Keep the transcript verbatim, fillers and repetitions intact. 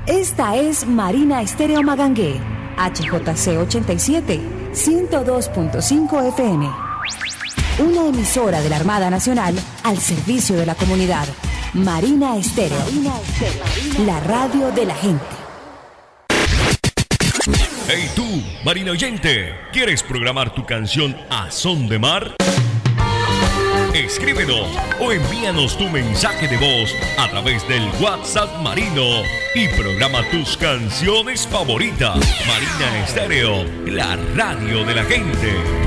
Esta es Marina Estéreo Magangué, H J C ochenta y siete, ciento dos punto cinco F M. Una emisora de la Armada Nacional al servicio de la comunidad. Marina Estéreo, Marina Estéreo, la radio de la gente. Hey tú, Marina oyente, ¿quieres programar tu canción a son de mar? Escríbenos o envíanos tu mensaje de voz a través del WhatsApp Marino y programa tus canciones favoritas. Marina Estéreo, la radio de la gente.